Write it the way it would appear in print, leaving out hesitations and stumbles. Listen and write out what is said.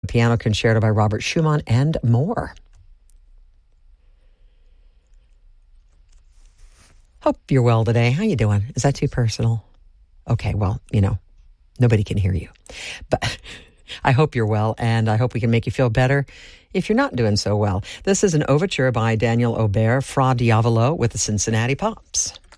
Piano Concerto by Robert Schumann, and more. Hope you're well today. How you doing? Is that too personal? Okay, well, nobody can hear you. But I hope you're well, and I hope we can make you feel better if you're not doing so well. This is an overture by Daniel Aubert, Fra Diavolo, with the Cincinnati Pops.